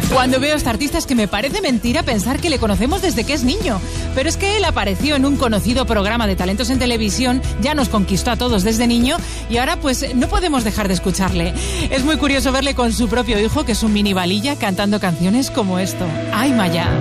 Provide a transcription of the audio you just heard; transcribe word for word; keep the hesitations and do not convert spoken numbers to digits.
Cuando veo a este artista es que me parece mentira pensar que le conocemos desde que es niño. Pero es que él apareció en un conocido programa de talentos en televisión, ya nos conquistó a todos desde niño y ahora pues no podemos dejar de escucharle. Es muy curioso verle con su propio hijo, que es un mini Valilla, cantando canciones como esto. ¡Ay, Maya!